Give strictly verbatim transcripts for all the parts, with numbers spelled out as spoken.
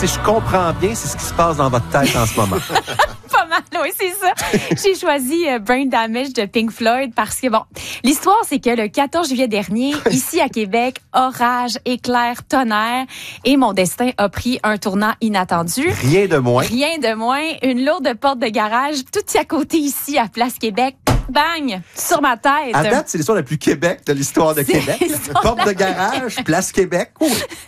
si je comprends bien, c'est ce qui se passe dans votre tête en ce moment. Pas mal, oui, c'est ça. J'ai choisi euh, Brain Damage de Pink Floyd parce que, bon, l'histoire, c'est que le quatorze juillet dernier, ici à Québec, orage, éclair, tonnerre, et mon destin a pris un tournant inattendu. Rien de moins. Rien de moins. Une lourde porte de garage, tout à côté ici, à Place Québec. Bang! Sur ma tête. À date, c'est l'histoire la plus Québec de l'histoire de C'est Québec. l'histoire Porte de de la- garage, place Québec. Oui.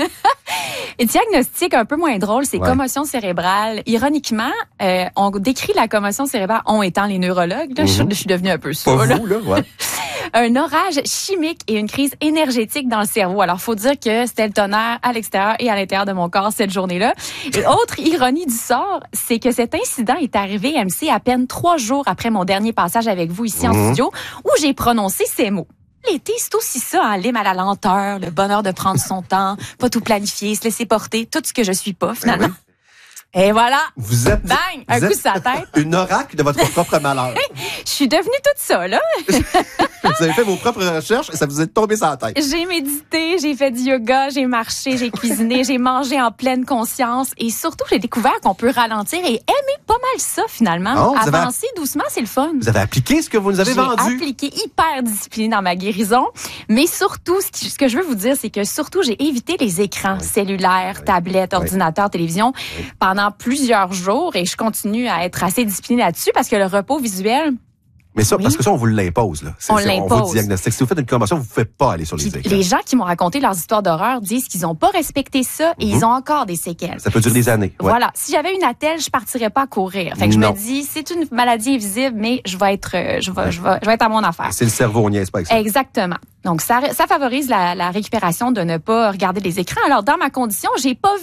Et diagnostic un peu moins drôle, c'est Ouais. commotion cérébrale. Ironiquement, euh, on décrit la commotion cérébrale, on étant les neurologues. Là, je, Mhm. je suis devenue un peu Pas ça. là. vous, là, ouais. Un orage chimique et une crise énergétique dans le cerveau. Alors, faut dire que c'était le tonnerre à l'extérieur et à l'intérieur de mon corps cette journée-là. Et autre ironie du sort, c'est que cet incident est arrivé, M C, à peine trois jours après mon dernier passage avec vous ici en Mhm. studio, où j'ai prononcé ces mots. L'été, c'est aussi ça, hein, l'hymne à la lenteur, le bonheur de prendre son temps, pas tout planifier, se laisser porter, tout ce que je suis pas, finalement. oui. Et voilà, Vous êtes, bang, un vous coup êtes sur la tête. une oracle de votre propre malheur. Je suis devenue toute ça, là. Vous avez fait vos propres recherches et ça vous est tombé sur la tête. J'ai médité, j'ai fait du yoga, j'ai marché, j'ai cuisiné, j'ai mangé en pleine conscience et surtout, j'ai découvert qu'on peut ralentir et aimer pas mal ça, finalement. Oh, vous avez- Avancer doucement, c'est le fun. Vous avez appliqué ce que vous nous avez J'ai vendu. appliqué hyper disciplinée dans ma guérison. Mais surtout, ce, qui- ce que je veux vous dire, c'est que surtout, j'ai évité les écrans cellulaires, tablettes, Oui. ordinateurs, télévision pendant plusieurs jours et je continue à être assez disciplinée là-dessus parce que le repos visuel, Mais ça, Oui. parce que ça, on vous l'impose, là. C'est- On c'est- On l'impose. vous diagnostique. Si vous faites une commotion, vous ne pouvez pas aller sur les puis écrans. les gens qui m'ont raconté leurs histoires d'horreur disent qu'ils n'ont pas respecté ça et ils ont encore des séquelles. Ça peut durer des années. Ouais. Voilà. Si j'avais une attelle, je partirais pas à courir. Fait que je Non. me dis, c'est une maladie invisible, mais je vais être, euh, je vais, je vais, je vais être à mon affaire. C'est le cerveau, on niaise pas avec ça. Exactement. Donc, ça, ça favorise la, la récupération de ne pas regarder les écrans. Alors, dans ma condition, j'ai pas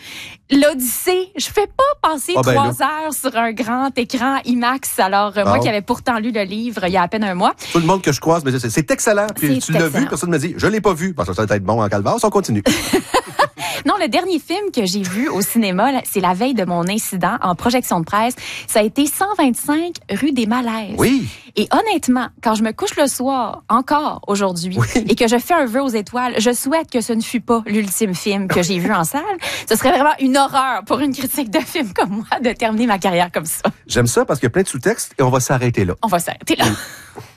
vu l'Odyssée. Je fais pas passer Ah, ben trois heures sur un grand écran IMAX. Alors, euh, moi Bon. qui avais pourtant lu le livre il y a à peine un mois. Tout le monde que je croise me dit, c'est- c'est excellent. Puis C'est tu l'as vu, excellent. personne me dit, je l'ai pas vu. Parce que ça va être bon en calvaire, on continue. Non, le dernier film que j'ai vu au cinéma, là, c'est la veille de mon incident en projection de presse. Ça a été cent vingt-cinq rue des Malaises. Oui. Et honnêtement, quand je me couche le soir, encore aujourd'hui, Oui. et que je fais un vœu aux étoiles, je souhaite que ce ne fût pas l'ultime film que j'ai vu en salle. Ce serait vraiment une horreur pour une critique de film comme moi de terminer ma carrière comme ça. J'aime ça parce qu'il y a plein de sous-textes et on va s'arrêter là. On va s'arrêter là.